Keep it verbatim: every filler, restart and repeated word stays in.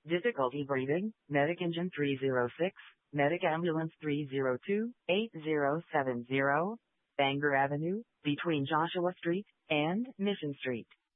Difficulty breathing, Medic Engine three zero six, Medic Ambulance three zero two, eight zero seven zero, Bangor Avenue, between Joshua Street and Mission Street.